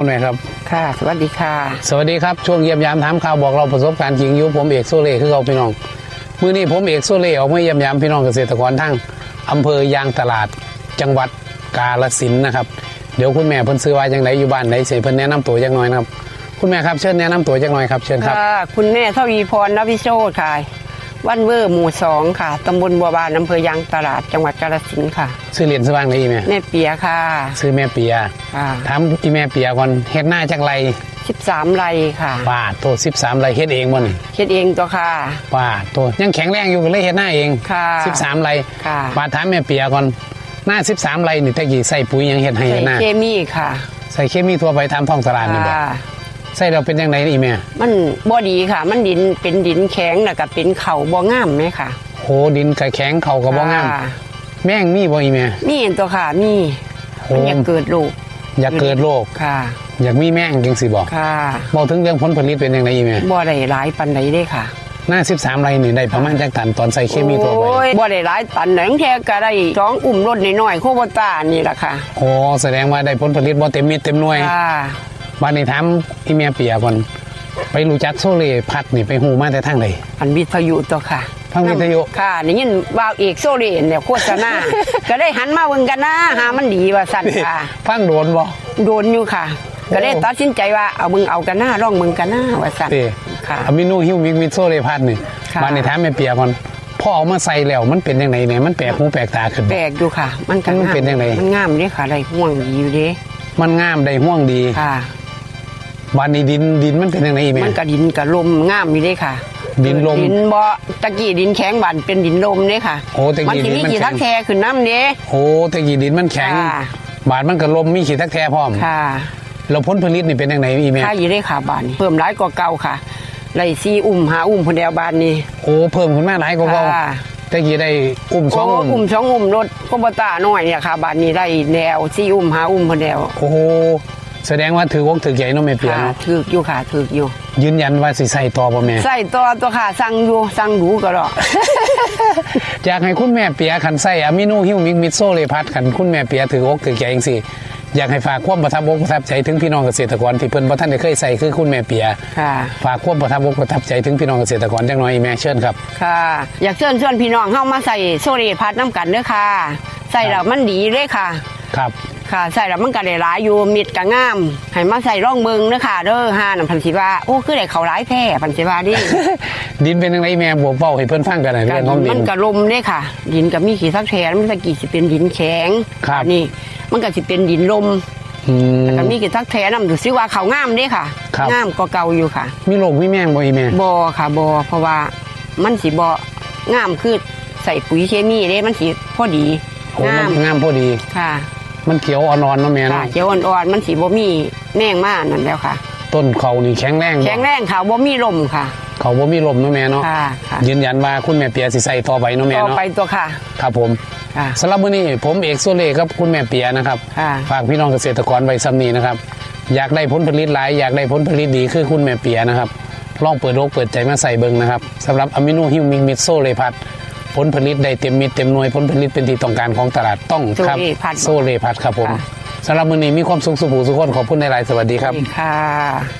แม่ครับค่ะสวัสดีค่ะสวัสดีครับช่วงเยี่ยมยามถามข่าวบอกเราประสบการณ์จริงอยู่ผมเอกโซเล่คือเราพี่น้องมื้อนี้ผมเอกโซเล่ออกมาเยี่ยมยามพี่น้องเกษตรกรทั้งอำเภอยางตลาดจังหวัดกาฬสินธุ์นะครับเดี๋ยวคุณแม่เพิ่นซื้อไว้จังไดอยู่บ้านไหนเสิเพิ่นแนะนำตัวจังหน่อยนะครับคุณแม่ครับเชิญแนะนำตัวจังหน่อยครับเชิญครับคุณแม่ทวีพรนภิโชติค่ะวันเวอร์หมู่2ค่ะตำบลบัวบานอำเภอยางตลาดจังหวัดกาฬสินธุ์ค่ะชื่อเรียนสว่างได้ไหมแม่เปียค่ะชื่อแม่เปียถามที่แม่เปียก่อนเฮ็ดหน้าจักไร 13 ไร่ค่ะปาดโต13 ไร่เฮ็ดเองบ่นี่เฮ็ดเองตัวค่ะปาดโตยังแข็งแรงอยู่ก็เลยเฮ็ดหน้าเองค่ะ 13 ไร่ค่ะปาดถามแม่เปียก่อนหน้า13 ไร่นี่ตะกี้ใส่ปุ๋ยยังเฮ็ดให้เฮ็ดหน้าเคมีค่ะใส่เคมีทั่วไปตามท้องตลาดนี่บ่ใส่เราเป็นจังไดนี่แม่มันบ่ดีค่ะมันดินเป็นดินแข็งแล้วก็เป็นเข่าบ่งามแม่ค่ะโหดินก็แข็งเข่าก็บ่งามแม่งมีบ่อีแม่มีตัวค่ะมีมันอยากเกิดโรคอยากเกิดโรคค่ะอยากมีแม่งจังสิบ่ค่ะบอกถึงเรื่องผลผลิตเป็นจังไดอีแม่บ่ได้หลายปานใดเด้ค่ะหน้า13 ไร่นี่ได้ประมาณจักตันตอนใส่เคมีทั่วไปบ่ได้หลายตันแหงแท้ก็ได้2อุ้มรถน้อยๆโคโบต้านี่ล่ะค่ะโอ้แสดงว่าได้ผลผลิตบ่เต็มเม็ดเต็มหน่วยค่ะบ้านนี้ถามอีแม่เปียก่อนไปรู้จักโซเล่พัดนี่ไปฮู้มาแต่ทางใดอันวิทยุตัวค่ะฟังวิทยุค่ะได้ยินว่าเอกโซเล่เนี่ยโฆษณาก็ได้หันมาเบิ่งกันนะหามันดีว่าซั่นค่ะฟังโดนบ่โดนอยู่ค่ะก็ได้ตัดสินใจว่าเอามึงเอากันหน้าลองมึงกันหน้าว่าซั่นค่ะอะมิโนฮิวมิกวิโซเล่พัดนี่บ้านนี้ถามแม่เปียก่อนพอเอามาใส่แล้วมันเป็นจังไดเนี่ยมันแปลกหูแปลกตาขึ้นแปลกอยู่ค่ะมันเป็นจังไดมันงามเด้ค่ะได้ห่วงดีอยู่เด้มันงามได้ห่วงดีค่ะบ้านนี้ดินมันเป็นยังไงแม่มันก็ดินกับลมงามอยู่เด้ค่ะดินลมดินบ่ตะกี้ดินแข็งบ้านเป็นดินลมเด้ค่ะโอ้ตะกี้ดินมันขี้ทักแท้ขึ้นน้ำเด้โอ้ตะกี้ดินมันแข็งบ้านมันก็ลมมีขี้ทักแท้พร้อมค่ะแล้วผลผลิตนี่เป็นยังไงอีแม่ค่ะอยู่เด้ค่ะบ้านเพิ่มหลายกว่าเก่าค่ะไร่4อุ้ม5อุ้มพุ่นเดียวบ้านนี้โอ้เพิ่มขึ้นมาหลายกว่าเก่าตะกี้ได้อุ้ม2อุ้ม 2อุ้มรถโคโบต้าน้อยเนี่ยค่ะบ้านนี้ได้แนว4อุ้ม5อุ้มพุ่นเดียวโอ้แสดงว่าถือวงถือใหญ่เนาะแม่เปียเนาะถืออยู่ค่ะถืออยู่ยืนยันว่าสิใส่ต่อบ่แม่ใส่ต่อตัวค่ะสั่งอยู่สั่งดูก็รออยากให้คุณแม่เปียขันใส่อะมิโนฮิวมิกมิโซเลพัดขันคุณแม่เปียถือวงถือใหญ่จังซี่อยากให้ฝากความประทับอกประทับใจถึงพี่น้องเกษตรกรที่เพิ่นบ่ทันได้เคยใส่คือคุณแม่เปียค่ะฝากความประทับอกประทับใจถึงพี่น้องเกษตรกรจังหน่อยแม่เชิญครับค่ะอยากเชิญพี่น้องเฮามาใส่โซเลพัดน้ำกันเด้อค่ะใส่แล้วมันดีเลยค่ะครับค่ะใส่แล้วมันก็ได้หลายอยู่มิดก็งามให้มาใส่ร่องเบิงเด้อค่ะเด้อห่าน่ะพันสิว่าโอ้คือได้เขาหลายแท้พันสิว่าดิดินเป็นจังไดแม่บ่เว้าให้เพิ่นฟังกันน่ะเรื่องของดินมันก็ลมเด้ค่ะดินก็มีขี้ทักแท้มันตะกี้สิเป็นดินแข็งนี่มันก็สิเป็นดินลมแล้วก็มีขี้ทักแท้นำดูซิว่าเขางามเด้ค่ะงามกว่าเก่าอยู่ค่ะมีโรคมีแมงบ่อีแม่บ่ค่ะบ่เพราะว่ามันสิบ่งามคือใส่ปุ๋ยเคมีเด้มันสิพอดีงามพอดีค่ะมันเขียวอ่อนๆเนาะแม่เนาะเขียวอ่อนๆมันสิบ่มีแมงมานั่นแล้วค่ะต้นเขานี่แข็งแรงค่ะบ่มีลมค่ะเขาบ่มีลมเนาะแม่เนาะยืนยันว่าคุณแม่เปียสิใส่ต่อไปเนาะแม่เนาะต่อไปตัวค่ะครับผมสำหรับมื้อนี้ผมเอกโซเล่ครับคุณแม่เปียนะครับฝากพี่น้องเกษตรกรไว้ซ้ำนี้นะครับอยากได้ผลผลิตหลายอยากได้ผลผลิตดีคือคุณแม่เปียนะครับลองเปิดโลกเปิดใจมาใส่เบิ่งนะครับสำหรับอะมิโนฮิวมิกมิโซเลพัดผลผลิตได้เต็มเม็ดเต็มหน่วยผลผลิตเป็นที่ต้องการของตลาดต้องครับโซเลพัดครับผมสำหรับมื้อนี้มีความสุขสุขสุขคนขอบคุณในหลายสวัสดีครับค่ะ